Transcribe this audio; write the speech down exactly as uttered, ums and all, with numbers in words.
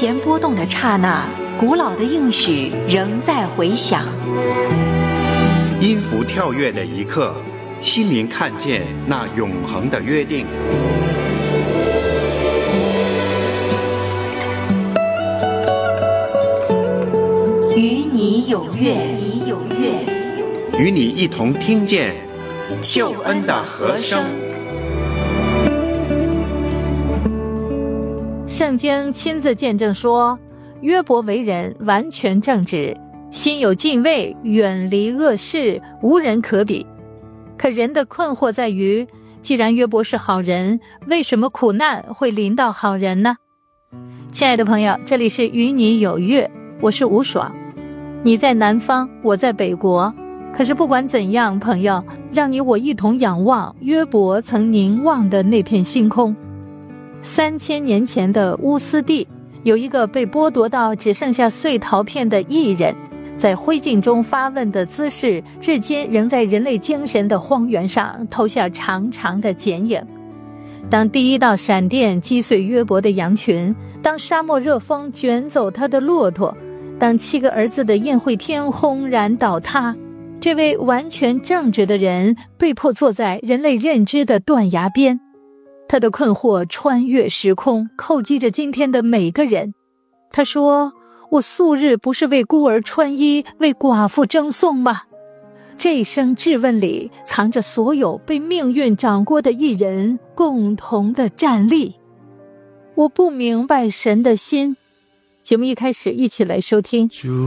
弦波动的刹那，古老的应许仍在回响。 音符跳跃的一刻，心灵看见那永恒的约定。 与你有约，你有约， 与你一同听见救恩的和声。 圣经亲自见证说，约伯为人完全正直，心有敬畏，远离恶事，无人可比。可人的困惑在于，既然约伯是好人，为什么苦难会临到好人呢？亲爱的朋友，这里是与你有约，我是吴爽。你在南方，我在北国，可是不管怎样，朋友，让你我一同仰望约伯曾凝望的那片星空。三千年前的乌斯地，有一个被剥夺到只剩下碎陶片的艺人，在灰烬中发问的姿势，至今仍在人类精神的荒原上投下长长的剪影。当第一道闪电击碎约伯的羊群，当沙漠热风卷走他的骆驼，当七个儿子的宴会天轰然倒塌，这位完全正直的人被迫坐在人类认知的断崖边。他的困惑穿越时空，叩击着今天的每个人。他说，我素日不是为孤儿穿衣，为寡妇争讼吗？这一声质问里藏着所有被命运掌掴的艺人共同的站立。我不明白神的心。节目一开始，一起来收听。